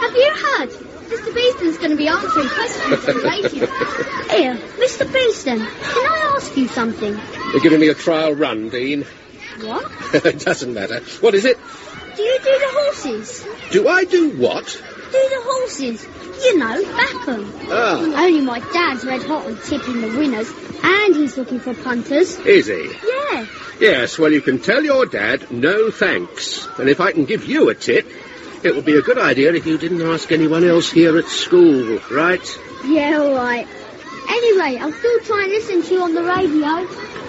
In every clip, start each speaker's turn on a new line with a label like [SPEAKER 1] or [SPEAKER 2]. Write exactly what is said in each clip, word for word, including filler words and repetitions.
[SPEAKER 1] Have you heard? Mister Beeston's going to be answering questions on the radio. Here, Mister Beeston, can I ask you something?
[SPEAKER 2] You're giving me a trial run, Dean.
[SPEAKER 1] What?
[SPEAKER 2] It doesn't matter. What is it?
[SPEAKER 1] Do you do the horses?
[SPEAKER 2] Do I do what?
[SPEAKER 1] Do the horses. You know, back 'em.
[SPEAKER 2] Ah.
[SPEAKER 1] Only my dad's red hot on tipping the winners, and he's looking for punters.
[SPEAKER 2] Is he?
[SPEAKER 1] Yeah.
[SPEAKER 2] Yes, well, you can tell your dad no thanks. And if I can give you a tip, it would be a good idea if you didn't ask anyone else here at school, right?
[SPEAKER 1] Yeah, all right. Anyway, I'll still try and listen to you on the radio.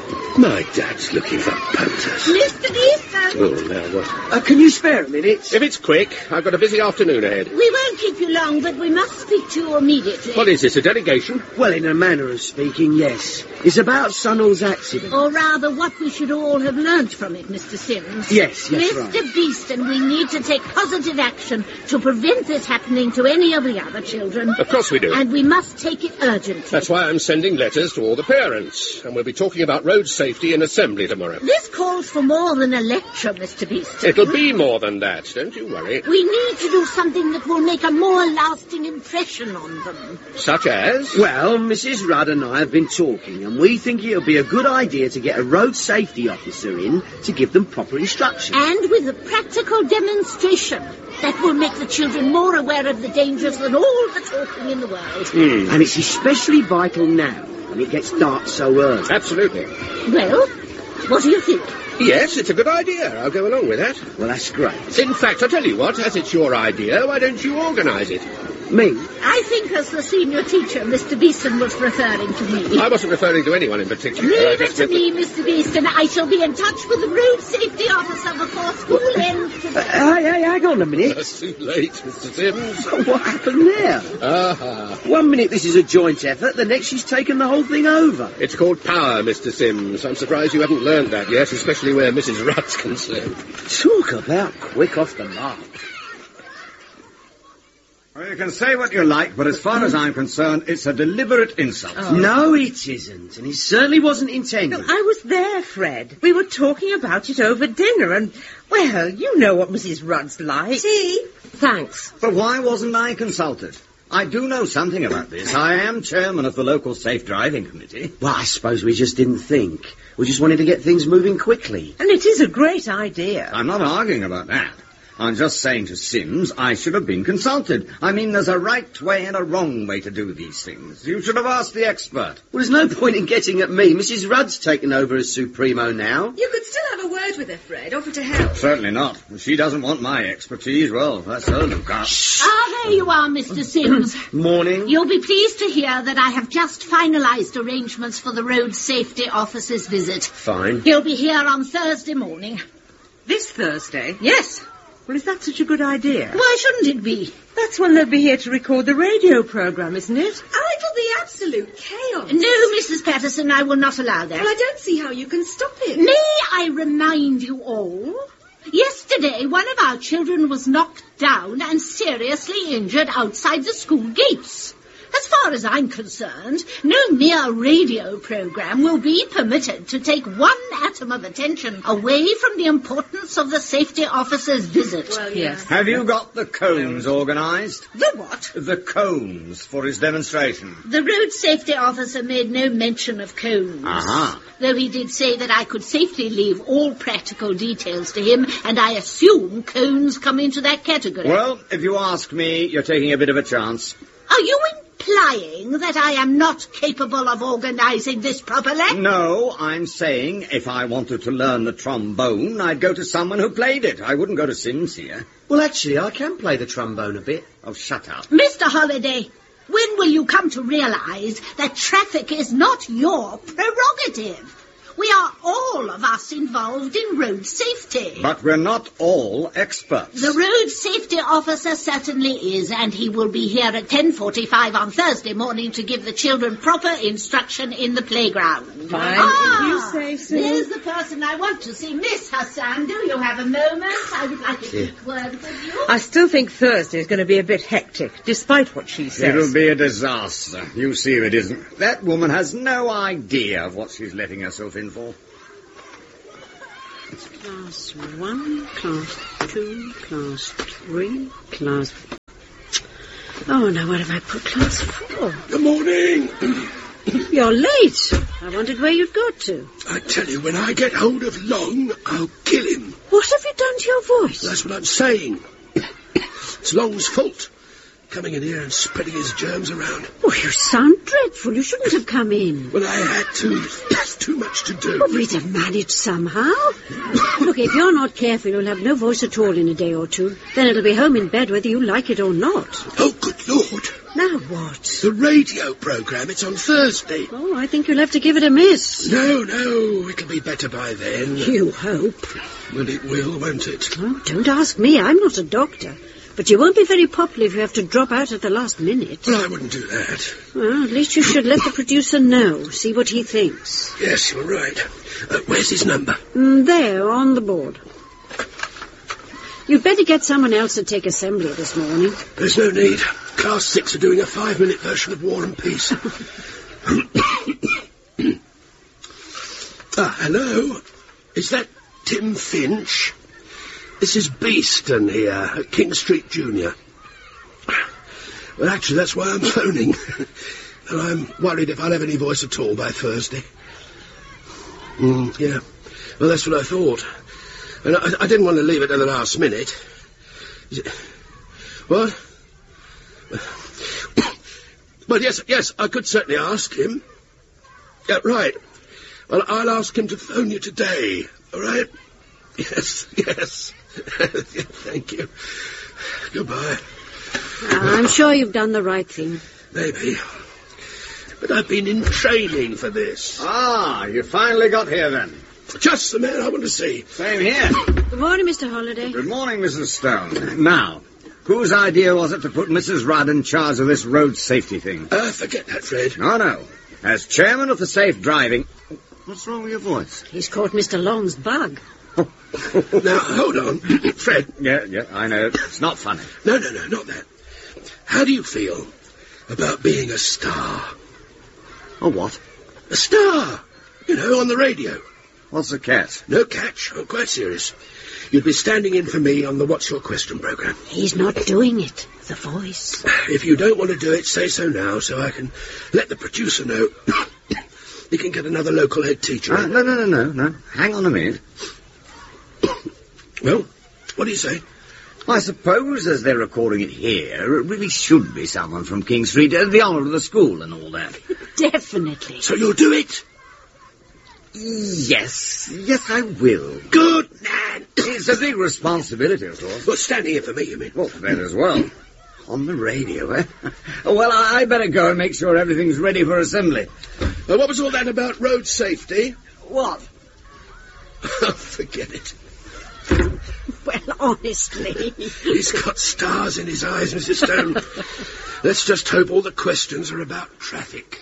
[SPEAKER 2] My dad's looking for punters.
[SPEAKER 1] Mister Beeston!
[SPEAKER 2] Oh, now what?
[SPEAKER 3] Uh, can you spare a minute?
[SPEAKER 2] If it's quick, I've got a busy afternoon ahead.
[SPEAKER 4] We won't keep you long, but we must speak to you immediately.
[SPEAKER 2] What is this, a delegation?
[SPEAKER 3] Well, in a manner of speaking, yes. It's about Sunall's accident.
[SPEAKER 4] Or rather, what we should all have learnt from it, Mister Sims.
[SPEAKER 3] Yes, yes,
[SPEAKER 4] Mister
[SPEAKER 3] right.
[SPEAKER 4] Beeston, we need to take positive action to prevent this happening to any of the other children.
[SPEAKER 2] Of course we do.
[SPEAKER 4] And we must take it urgently.
[SPEAKER 2] That's why I'm sending letters to all the parents. And we'll be talking about road safety in assembly tomorrow.
[SPEAKER 4] This calls for more than a lecture, Mister Beeston.
[SPEAKER 2] It'll be more than that, don't you worry.
[SPEAKER 4] We need to do something that will make a more lasting impression on them.
[SPEAKER 2] Such as?
[SPEAKER 3] Well, Missus Rudd and I have been talking, and we think it'll be a good idea to get a road safety officer in to give them proper instructions.
[SPEAKER 4] And with a practical demonstration that will make the children more aware of the dangers than all the talking in the world.
[SPEAKER 2] Hmm.
[SPEAKER 3] And it's especially vital now, when it gets dark so early.
[SPEAKER 2] Absolutely.
[SPEAKER 4] Well, what do you think?
[SPEAKER 2] Yes, it's a good idea. I'll go along with that.
[SPEAKER 3] Well, that's great.
[SPEAKER 2] In fact, I'll tell you what, as it's your idea, why don't you organise it?
[SPEAKER 3] Me?
[SPEAKER 4] I think as the senior teacher, Mister Beeston was referring to me.
[SPEAKER 2] I wasn't referring to anyone in particular. I
[SPEAKER 4] Leave it
[SPEAKER 2] just
[SPEAKER 4] to
[SPEAKER 2] meant
[SPEAKER 4] me, Mister Beeston. I shall be in touch with the road safety officer before school ends
[SPEAKER 3] Uh,
[SPEAKER 4] today.
[SPEAKER 3] hey, hey, hang on a
[SPEAKER 2] that-
[SPEAKER 3] minute.
[SPEAKER 2] That's too late, Mister Sims.
[SPEAKER 3] What happened there?
[SPEAKER 2] Aha.
[SPEAKER 3] One minute this is a joint effort, the next she's taken the whole thing over.
[SPEAKER 2] It's called power, Mister Sims. I'm surprised you haven't learned that yet, especially where Missus Rudd's concerned.
[SPEAKER 3] Talk about quick off the mark.
[SPEAKER 5] Well, you can say what you like, but as far as I'm concerned, it's a deliberate insult.
[SPEAKER 3] Oh. No, it isn't, and it certainly wasn't intended.
[SPEAKER 6] No, I was there, Fred. We were talking about it over dinner, and, well, you know what Missus Rudd's like.
[SPEAKER 4] Tea?
[SPEAKER 6] Thanks.
[SPEAKER 5] But why wasn't I consulted? I do know something about this. I am chairman of the local safe driving committee.
[SPEAKER 3] Well, I suppose we just didn't think. We just wanted to get things moving quickly.
[SPEAKER 6] And it is a great idea.
[SPEAKER 5] I'm not arguing about that. I'm just saying to Sims, I should have been consulted. I mean, there's a right way and a wrong way to do these things. You should have asked the expert.
[SPEAKER 3] Well, there's no point in getting at me. Missus Rudd's taken over as Supremo now.
[SPEAKER 7] You could still have a word with her, Fred. Offer to help.
[SPEAKER 5] Certainly not. If she doesn't want my expertise, well, that's her lookout.
[SPEAKER 4] Ah, there you are, Mister Sims.
[SPEAKER 3] Morning.
[SPEAKER 4] You'll be pleased to hear that I have just finalised arrangements for the road safety officer's visit.
[SPEAKER 3] Fine.
[SPEAKER 4] He'll be here on Thursday morning.
[SPEAKER 6] This Thursday?
[SPEAKER 4] Yes.
[SPEAKER 6] Well, is that such a good idea?
[SPEAKER 4] Why shouldn't it be?
[SPEAKER 6] That's when they'll be here to record the radio programme, isn't it?
[SPEAKER 7] Oh, it'll be absolute chaos.
[SPEAKER 4] No, Missus Patterson, I will not allow that.
[SPEAKER 7] Well, I don't see how you can stop it.
[SPEAKER 4] May I remind you all? Yesterday, one of our children was knocked down and seriously injured outside the school gates. As far as I'm concerned, no mere radio programme will be permitted to take one atom of attention away from the importance of the safety officer's visit.
[SPEAKER 7] Well, yeah.
[SPEAKER 6] Yes.
[SPEAKER 5] Have you got the cones organised?
[SPEAKER 4] The what?
[SPEAKER 5] The cones for his demonstration.
[SPEAKER 4] The road safety officer made no mention of cones.
[SPEAKER 5] Aha.
[SPEAKER 4] Though he did say that I could safely leave all practical details to him, and I assume cones come into that category.
[SPEAKER 5] Well, if you ask me, you're taking a bit of a chance.
[SPEAKER 4] Are you implying that I am not capable of organising this properly?
[SPEAKER 5] No, I'm saying if I wanted to learn the trombone, I'd go to someone who played it. I wouldn't go to Sims here.
[SPEAKER 3] Well, actually, I can play the trombone a bit.
[SPEAKER 5] Oh, shut up.
[SPEAKER 4] Mister Holliday, when will you come to realise that traffic is not your prerogative? We are all of us involved in road safety.
[SPEAKER 5] But we're not all experts.
[SPEAKER 4] The road safety officer certainly is, and he will be here at ten forty-five on Thursday morning to give the children proper instruction in the playground.
[SPEAKER 6] Fine,
[SPEAKER 4] Ah,
[SPEAKER 6] if you say so.
[SPEAKER 4] There's the person I want to see. Miss Hassan, do you have a moment? I would like a quick word with you.
[SPEAKER 6] I still think Thursday is going to be a bit hectic, despite what she says.
[SPEAKER 5] It'll be a disaster. You see if it isn't. That woman has no idea of what she's letting herself in for.
[SPEAKER 6] Class one, class two, class three, class...
[SPEAKER 8] Oh, now what have I put class four?
[SPEAKER 2] Good morning.
[SPEAKER 8] You're late. I wondered where you'd got to.
[SPEAKER 2] I tell you, when I get hold of Long, I'll kill him.
[SPEAKER 8] What have you done to your voice?
[SPEAKER 2] That's what I'm saying. It's Long's fault. Coming in here and spreading his germs around.
[SPEAKER 8] Oh, you sound dreadful. You shouldn't have come in.
[SPEAKER 2] Well, I had to. There's too much to do.
[SPEAKER 8] Well, we'd have managed somehow. Look, if you're not careful, you'll have no voice at all in a day or two. Then it'll be home in bed whether you like it or not.
[SPEAKER 2] Oh, good Lord.
[SPEAKER 8] Now what?
[SPEAKER 2] The radio programme, it's on Thursday.
[SPEAKER 8] Oh, I think you'll have to give it a miss.
[SPEAKER 2] No, no, it'll be better by then.
[SPEAKER 8] You hope.
[SPEAKER 2] Well, it will, won't it?
[SPEAKER 8] Oh, don't ask me. I'm not a doctor. But you won't be very popular if you have to drop out at the last minute.
[SPEAKER 2] Well, I wouldn't do that.
[SPEAKER 8] Well, at least you should let the producer know, see what he thinks.
[SPEAKER 2] Yes, you're right. Uh, where's his number?
[SPEAKER 8] Mm, there, on the board. You'd better get someone else to take assembly this morning.
[SPEAKER 2] There's no need. Class six are doing a five-minute version of War and Peace. Ah, hello? Is that Tim Finch? This is Beeston here, at King Street Junior. Well, actually, that's why I'm phoning. And I'm worried if I'll have any voice at all by Thursday. Mm, yeah. Well, that's what I thought. And I, I didn't want to leave it to the last minute. Is it... What? Well, yes, yes, I could certainly ask him. Yeah, right. Well, I'll ask him to phone you today, all right? Yes, yes. Thank you. Goodbye.
[SPEAKER 8] I'm sure you've done the right thing.
[SPEAKER 2] Maybe. But I've been in training for this.
[SPEAKER 5] Ah, you finally got here then.
[SPEAKER 2] Just the man I want to see.
[SPEAKER 5] Same here.
[SPEAKER 8] Good morning, Mister Holliday.
[SPEAKER 5] Good morning, Missus Stone. Now, whose idea was it to put Missus Rudd in charge of this road safety thing?
[SPEAKER 2] Uh, forget that, Fred.
[SPEAKER 5] No, no. As chairman of the safe driving... What's wrong with your voice?
[SPEAKER 8] He's caught Mister Long's bug.
[SPEAKER 2] Now, hold on. Fred.
[SPEAKER 5] Yeah, yeah, I know. It's not funny.
[SPEAKER 2] No, no, no, not that. How do you feel about being a star?
[SPEAKER 5] A what?
[SPEAKER 2] A star. You know, on the radio.
[SPEAKER 5] What's the catch?
[SPEAKER 2] No catch. I'm quite serious. You'd be standing in for me on the What's Your Question programme.
[SPEAKER 8] He's not doing it. The voice.
[SPEAKER 2] If you don't want to do it, say so now, so I can let the producer know. He can get another local head teacher.
[SPEAKER 5] Uh, no, no, no, no, no. Hang on a minute.
[SPEAKER 2] Well, what do you say?
[SPEAKER 5] I suppose as they're recording it here, it really should be someone from King Street, uh, the honour of the school and all that.
[SPEAKER 8] Definitely.
[SPEAKER 2] So you'll do it?
[SPEAKER 5] Yes, yes, I will.
[SPEAKER 2] Good man.
[SPEAKER 5] It's a big responsibility, of course.
[SPEAKER 2] Well, standing in for me, you mean?
[SPEAKER 5] Well, that as well. On the radio, eh? Well, I better go and make sure everything's ready for assembly.
[SPEAKER 2] Well, what was all that about road safety?
[SPEAKER 5] What?
[SPEAKER 2] Forget it.
[SPEAKER 8] Well, honestly.
[SPEAKER 2] He's got stars in his eyes, Missus Stone. Let's just hope all the questions are about traffic.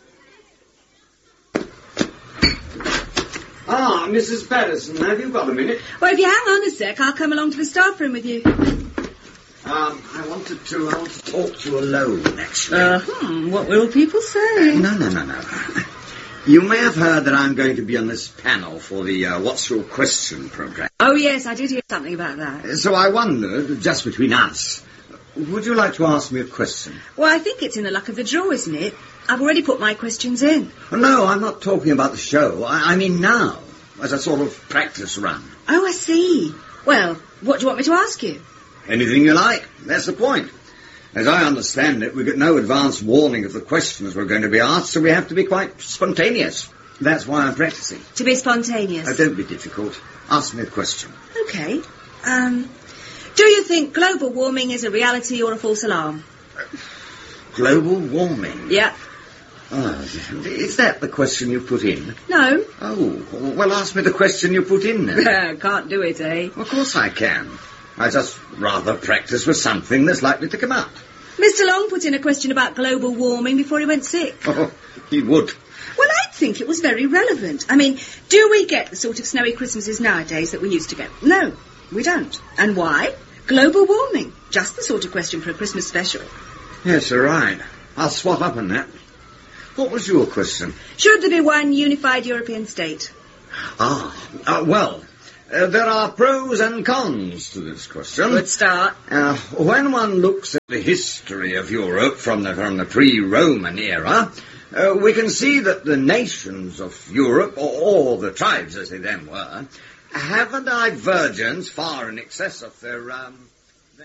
[SPEAKER 5] Ah, Missus Patterson, have you got a minute?
[SPEAKER 7] Well, if you hang on a sec, I'll come along to the staff room with you.
[SPEAKER 5] Um, I wanted to, I want to talk to you alone, actually.
[SPEAKER 7] Uh, hmm, what will people say?
[SPEAKER 5] No, no, no, no. You may have heard that I'm going to be on this panel for the uh, What's Your Question programme.
[SPEAKER 7] Oh, yes, I did hear something about that.
[SPEAKER 5] So I wondered, just between us, would you like to ask me a question?
[SPEAKER 7] Well, I think it's in the luck of the draw, isn't it? I've already put my questions in.
[SPEAKER 5] No, I'm not talking about the show. I, I mean now, as a sort of practice run.
[SPEAKER 7] Oh, I see. Well, what do you want me to ask you?
[SPEAKER 5] Anything you like. That's the point. As I understand it, we get no advance warning of the questions we're going to be asked, so we have to be quite spontaneous. That's why I'm practicing.
[SPEAKER 7] To be spontaneous?
[SPEAKER 5] Oh, don't be difficult. Ask me a question.
[SPEAKER 7] Okay. Um, do you think global warming is a reality or a false alarm?
[SPEAKER 5] Global warming?
[SPEAKER 7] Yeah.
[SPEAKER 5] Oh, is that the question you put in?
[SPEAKER 7] No.
[SPEAKER 5] Oh, well, ask me the question you put in then.
[SPEAKER 7] Can't do it, eh?
[SPEAKER 5] Of course I can. I just rather practice with something that's likely to come up.
[SPEAKER 7] Mister Long put in a question about global warming before he went sick.
[SPEAKER 5] Oh, he would.
[SPEAKER 7] Well, I think it was very relevant. I mean, do we get the sort of snowy Christmases nowadays that we used to get? No, we don't. And why? Global warming. Just the sort of question for a Christmas special.
[SPEAKER 5] Yes, you're right. I'll swap up on that. What was your question?
[SPEAKER 7] Should there be one unified European state?
[SPEAKER 5] Ah, uh, well, Uh, there are pros and cons to this question.
[SPEAKER 6] Good start.
[SPEAKER 5] Uh, when one looks at the history of Europe from the, from the pre-Roman era, uh, we can see that the nations of Europe, or, or the tribes as they then were, have a divergence far in excess of their... Um, their...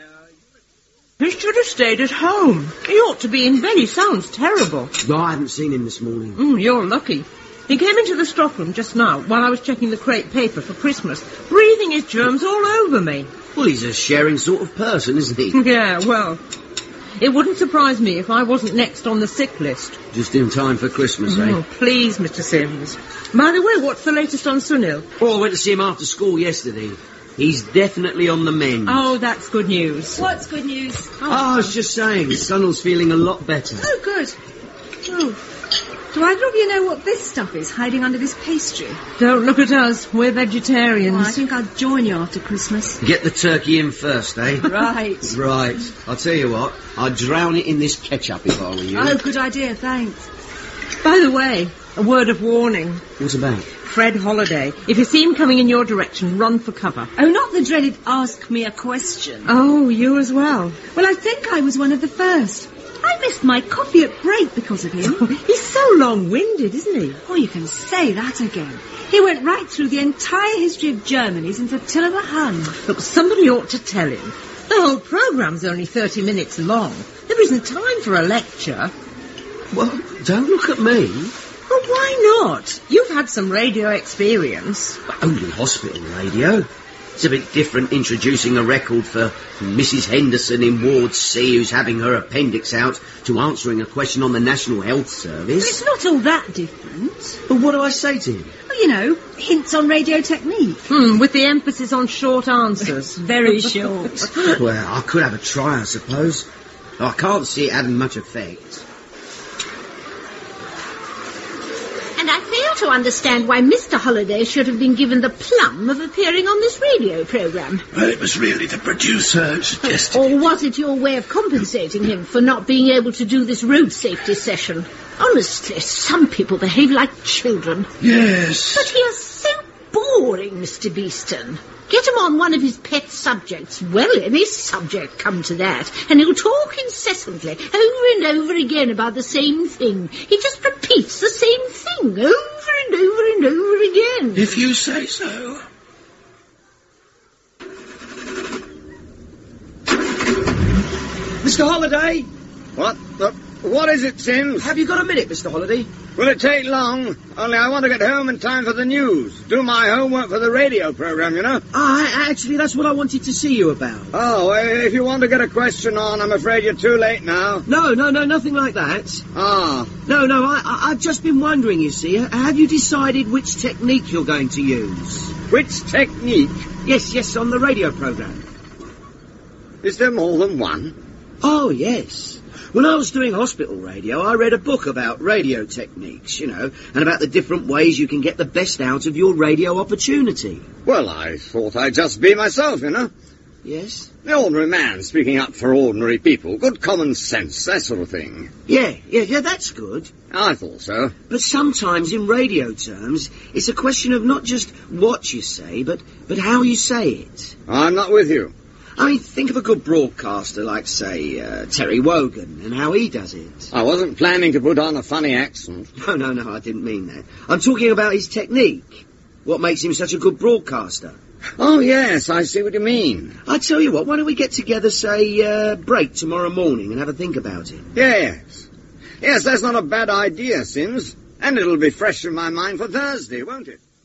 [SPEAKER 6] He should have stayed at home. He ought to be in bed. He sounds terrible.
[SPEAKER 3] No, I haven't seen him this morning.
[SPEAKER 6] Mm, you're lucky. He came into the stockroom just now while I was checking the crepe paper for Christmas, breathing his germs all over me.
[SPEAKER 3] Well, he's a sharing sort of person, isn't he?
[SPEAKER 6] Yeah, well, it wouldn't surprise me if I wasn't next on the sick list.
[SPEAKER 3] Just in time for Christmas, eh?
[SPEAKER 6] Oh, please, Mister Sims. By the way, what's the latest on Sunil?
[SPEAKER 3] Oh, I went to see him after school yesterday. He's definitely on the mend.
[SPEAKER 6] Oh, that's good news.
[SPEAKER 7] What's good news?
[SPEAKER 3] Oh, I was just saying, Sunil's feeling a lot better.
[SPEAKER 7] Oh, good. Oh. Do either of you know what this stuff is hiding under this pastry?
[SPEAKER 6] Don't look at us. We're vegetarians.
[SPEAKER 7] Oh, I think I'll join you after Christmas.
[SPEAKER 3] Get the turkey in first, eh?
[SPEAKER 7] Right.
[SPEAKER 3] Right. I'll tell you what, I'd drown it in this ketchup if I were you.
[SPEAKER 7] Oh, good idea, thanks.
[SPEAKER 6] By the way, a word of warning.
[SPEAKER 3] What's about?
[SPEAKER 6] Fred Holiday. If you see him coming in your direction, run for cover.
[SPEAKER 7] Oh, not the dreaded ask me a question.
[SPEAKER 6] Oh, you as well.
[SPEAKER 7] Well, I think I was one of the first. I missed my coffee at break because of him.
[SPEAKER 6] He's so long-winded, isn't he?
[SPEAKER 7] Oh, you can say that again. He went right through the entire history of Germany since Attila the Hun.
[SPEAKER 6] Look, somebody ought to tell him. The whole programme's only thirty minutes long. There isn't time for a lecture.
[SPEAKER 3] Well, don't look at me.
[SPEAKER 6] Well, why not? You've had some radio experience.
[SPEAKER 3] But only hospital radio. It's a bit different introducing a record for Missus Henderson in Ward C who's having her appendix out to answering a question on the National Health Service.
[SPEAKER 7] It's not all that different.
[SPEAKER 3] But what do I say to him?
[SPEAKER 7] Well, you know, hints on radio technique.
[SPEAKER 6] Hmm, with the emphasis on short answers.
[SPEAKER 7] Very short.
[SPEAKER 3] Well, I could have a try, I suppose. I can't see it having much effect.
[SPEAKER 4] And I fail to understand why Mister Holiday should have been given the plum of appearing on this radio programme.
[SPEAKER 2] Well, it was really the producer who suggested
[SPEAKER 4] Or was it your way of compensating him for not being able to do this road safety session? Honestly, some people behave like children.
[SPEAKER 2] Yes.
[SPEAKER 4] But he is so boring, Mister Beeston. Get him on one of his pet subjects. Well, any subject, come to that. And he'll talk incessantly, over and over again about the same thing. He just repeats the same thing, over and over and over again.
[SPEAKER 2] If you say so.
[SPEAKER 3] Mister Holiday?
[SPEAKER 5] What? Uh, what is it, Sims?
[SPEAKER 3] Have you got a minute, Mister Holiday?
[SPEAKER 5] Will it take long? Only I want to get home in time for the news. Do my homework for the radio programme, you know?
[SPEAKER 3] Ah, actually, that's what I wanted to see you about.
[SPEAKER 5] Oh, if you want to get a question on, I'm afraid you're too late now.
[SPEAKER 3] No, no, no, nothing like that.
[SPEAKER 5] Ah.
[SPEAKER 3] No, no, I, I, I've just been wondering, you see, have you decided which technique you're going to use?
[SPEAKER 5] Which technique?
[SPEAKER 3] Yes, yes, on the radio programme.
[SPEAKER 5] Is there more than one?
[SPEAKER 3] Oh, yes. When I was doing hospital radio, I read a book about radio techniques, you know, and about the different ways you can get the best out of your radio opportunity.
[SPEAKER 5] Well, I thought I'd just be myself, you know.
[SPEAKER 3] Yes?
[SPEAKER 5] The ordinary man speaking up for ordinary people. Good common sense, that sort of thing.
[SPEAKER 3] Yeah, yeah, yeah, that's good.
[SPEAKER 5] I thought so.
[SPEAKER 3] But sometimes in radio terms, it's a question of not just what you say, but, but how you say it.
[SPEAKER 5] I'm not with you.
[SPEAKER 3] I mean, think of a good broadcaster like, say, uh, Terry Wogan, and how he does it.
[SPEAKER 5] I wasn't planning to put on a funny accent.
[SPEAKER 3] No, no, no, I didn't mean that. I'm talking about his technique. What makes him such a good broadcaster.
[SPEAKER 5] Oh, yes, I see what you mean.
[SPEAKER 3] I tell you what, why don't we get together, say, uh, break tomorrow morning and have a think about it?
[SPEAKER 5] Yes. Yes, that's not a bad idea, Sims. And it'll be fresh in my mind for Thursday, won't it?